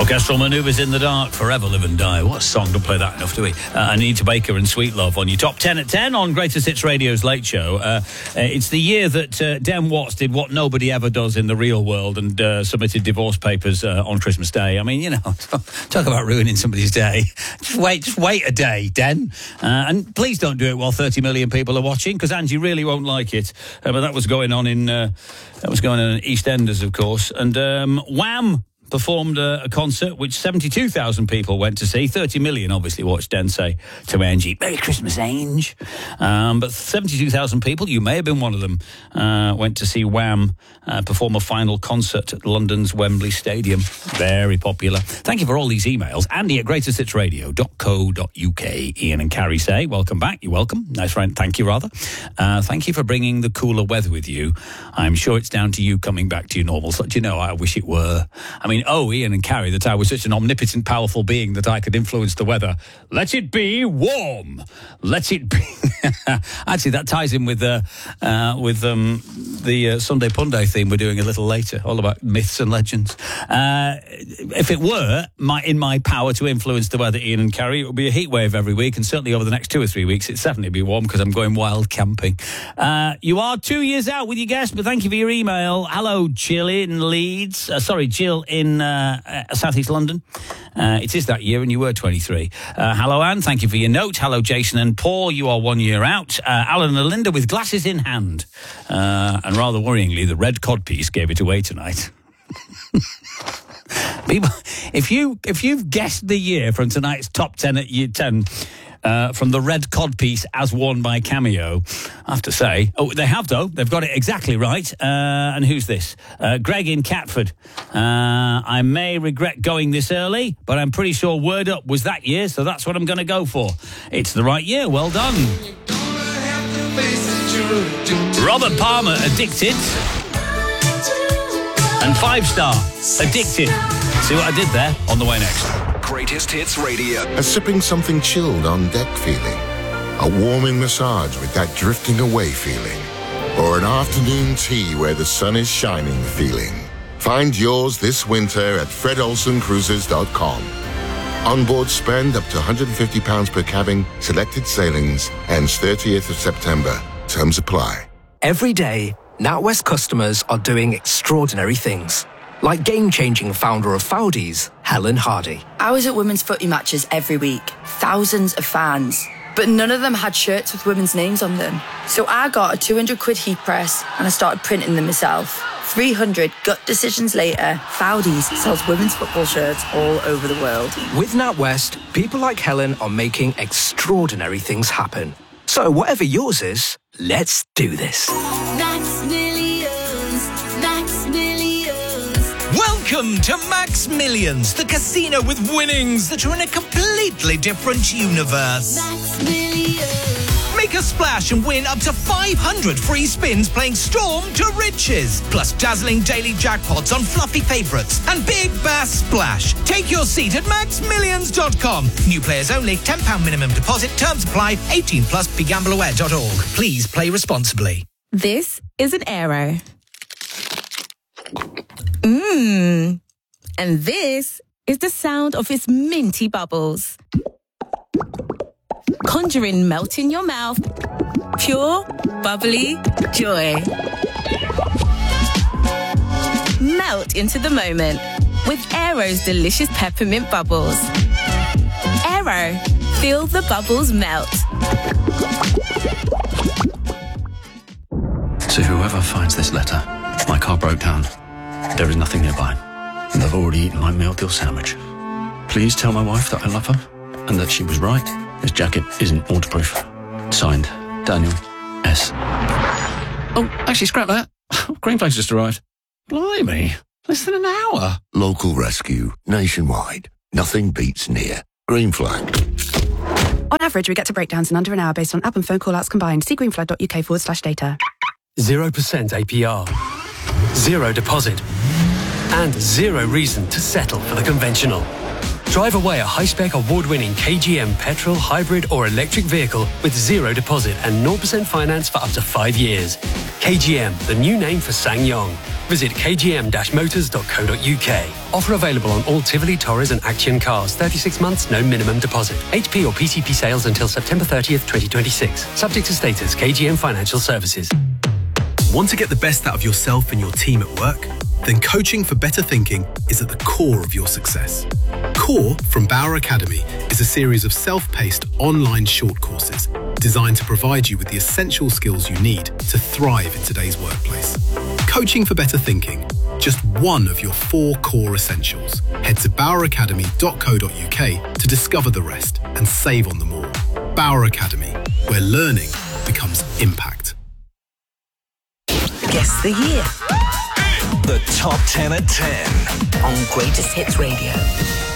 Orchestral Manoeuvres in the Dark, Forever Live and Die. What a song, don't play that enough, do we? Anita Baker and Sweet Love on your Top 10 at 10 on Greatest Hits Radio's Late Show. It's the year that Den Watts did what nobody ever does in the real world and submitted divorce papers on Christmas Day. I mean, you know, talk about ruining somebody's day. Just wait a day, Den. And please don't do it while 30 million people are watching, because Angie really won't like it. But that was going on in EastEnders, of course. And Wham! Performed a concert which 72,000 people went to see. 30 million obviously watched Den say to Angie, "Merry Christmas, Ange." But 72,000 people, you may have been one of them, went to see Wham! Perform a final concert at London's Wembley Stadium. Very popular. Thank you for all these emails. Andy at greatesthitsradio.co.uk. Ian and Carrie say, welcome back. You're welcome. Nice friend. Thank you, rather. Thank you for bringing the cooler weather with you. I'm sure it's down to you coming back to your normal. So, do you know, I wish it were. I mean, Ian and Carrie, that I was such an omnipotent, powerful being that I could influence the weather. Let it be warm. Let it be. Actually, that ties in with the Sunday Punday theme we're doing a little later, all about myths and legends. If it were in my power to influence the weather, Ian and Carrie, it would be a heat wave every week, and certainly over the next 2 or 3 weeks, it'd definitely be warm because I'm going wild camping. You are 2 years out with your guest, but thank you for your email. Hello, Jill in Leeds. Jill in South East London. It is that year, and you were 23. Hello, Anne. Thank you for your note. Hello, Jason and Paul. You are 1 year out. Alan and Linda with glasses in hand. And rather worryingly, the red codpiece gave it away tonight. People, if you've guessed the year from tonight's Top 10 at Year 10, from the red codpiece as worn by Cameo, I have to say, they have though, they've got it exactly right. And who's this? Greg in Catford. I may regret going this early, but I'm pretty sure Word Up was that year, so that's what I'm going to go for. It's the right year. Well done. Robert Palmer, Addicted. And 5-star, Addicted. See what I did there? On the way next. Greatest Hits Radio. A sipping something chilled on deck feeling. A warming massage with that drifting away feeling. Or an afternoon tea where the sun is shining feeling. Find yours this winter at fredolsoncruises.com. Onboard spend up to £150 per cabin, selected sailings, ends 30th of September. Terms apply. Every day, NatWest customers are doing extraordinary things. Like game-changing founder of Foudies, Helen Hardy. I was at women's footy matches every week. Thousands of fans. But none of them had shirts with women's names on them. So I got a 200 quid heat press and I started printing them myself. 300 gut decisions later, Foudies sells women's football shirts all over the world. With NatWest, people like Helen are making extraordinary things happen. So whatever yours is, let's do this. Max Millions. Max Millions. Welcome to Max Millions, the casino with winnings that are in a completely different universe. Max Millions. Make a splash and win up to 500 free spins playing Storm to Riches. Plus dazzling daily jackpots on fluffy favourites and Big Bass Splash. Take your seat at maxmillions.com. New players only, £10 minimum deposit. Terms apply. 18 plus. BeGambleAware.org. Please play responsibly. This is an Aero. And this is the sound of its minty bubbles. Conjuring melt in your mouth. Pure, bubbly joy. Melt into the moment with Aero's delicious peppermint bubbles. Aero, feel the bubbles melt. To whoever finds this letter, my car broke down. There is nothing nearby, and I've already eaten my meal deal sandwich. Please tell my wife that I love her and that she was right. This jacket isn't waterproof. Signed, Daniel S. Oh, actually, scrap that. Green flag's just arrived. Blimey, less than an hour. Local rescue, nationwide. Nothing beats near. Green Flag. On average, we get to breakdowns in under an hour based on app and phone call-outs combined. See greenflag.uk/data. 0% APR. Zero deposit. And zero reason to settle for the conventional. Drive away a high-spec award-winning KGM petrol, hybrid or electric vehicle with zero deposit and 0% finance for up to 5 years. KGM, the new name for SsangYong. Visit kgm-motors.co.uk. Offer available on all Tivoli, Torres and Action cars. 36 months, no minimum deposit. HP or PCP sales until September 30th, 2026. Subject to status, KGM Financial Services. Want to get the best out of yourself and your team at work? Then Coaching for Better Thinking is at the core of your success. Core from Bauer Academy is a series of self-paced online short courses designed to provide you with the essential skills you need to thrive in today's workplace. Coaching for Better Thinking, just one of your 4 core essentials. Head to boweracademy.co.uk to discover the rest and save on them all. Bauer Academy, where learning becomes impact. Guess the year. The Top 10 at 10 on Greatest Hits Radio.